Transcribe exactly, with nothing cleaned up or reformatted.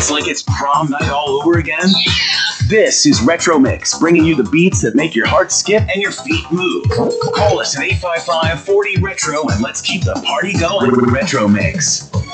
It's like it's prom night all over again. This is Retro Mix, bringing you the beats that make your heart skip and your feet move. Call us at eight five five, four zero, retro and let's keep the party going. Retro Mix.